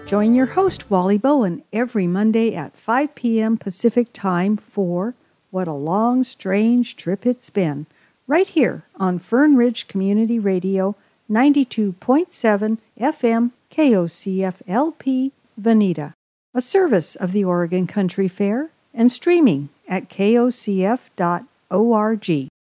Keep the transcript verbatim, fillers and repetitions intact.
Join your host, Wally Bowen, every Monday at five p.m. Pacific Time for What a Long, Strange Trip It's Been, right here on Fern Ridge Community Radio, ninety-two point seven F M K O C F L P, Veneta, a service of the Oregon Country Fair, and streaming at K O C F dot org.